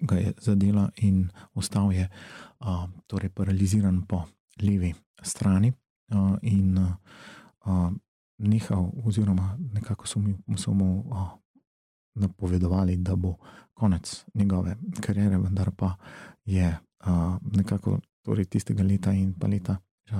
ga je zadela in ostal je torej paraliziran po levi strani in nehal oziroma nekako so mu napovedovali, da bo konec njegove kariere, vendar pa je nekako torej tistega leta in pa leta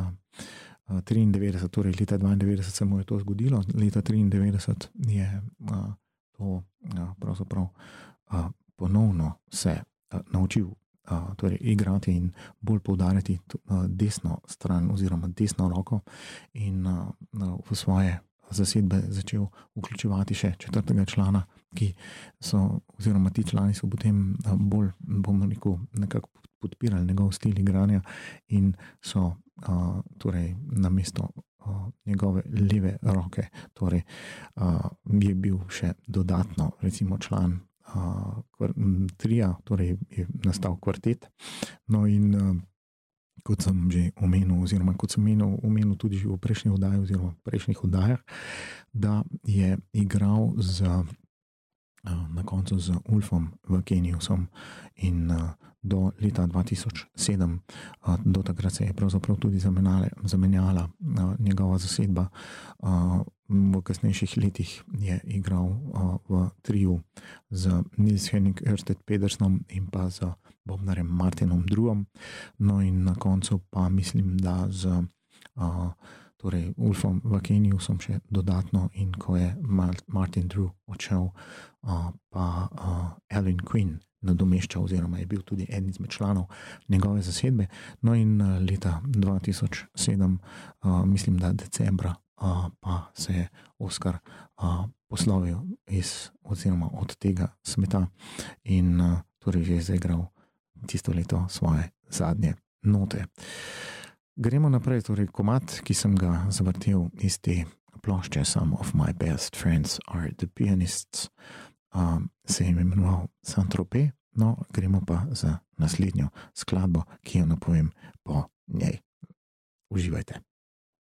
93, torej leta 92 se mu je to zgodilo, leta 93 je to pravzaprav ponovno se naučil torej igrati in bolj poudarjati desno stran oziroma desno roko in v svoje zasedbe začel vključevati še četrtega člana, ki so, oziroma ti člani so potem bolj, bomo rekel, nekako podpirali njegov stil igranja in so torej namesto njegove leve roke, torej je bil še dodatno recimo član trija, torej je nastal kvartet. No in kot sem že omenil, oziroma kot sem omenil tudi že v prejšnjih oddajah oziroma v prejšnjih oddajah, da je igral na koncu z Ulfom Vakeniusom in do leta 2007, do takrat se je pravzaprav tudi zamenjala njegova zasedba. V kasnejših letih je igral v triju z Niels Henning Ørsted Pedersenom in pa z bobnarjem Martinom Druom. No in na koncu pa mislim, da z torej Ulfom Vakeniusom še dodatno, in ko je Martin Drew odšel, pa Alvin Quinn nadomeščal oziroma je bil tudi eden izmed članov njegove zasedbe. No in leta 2007, mislim, da decembra, pa se je Oskar poslovil oziroma od tega sveta in torej že zaigral tisto leto svoje zadnje note. Gremo naprej, torej komad, ki sem ga zavrtel iz te plošče Some of my best friends are the pianists, se je imenoval Saint-Tropez. No, gremo pa za naslednjo skladbo, ki jo napovem po njej. Uživajte.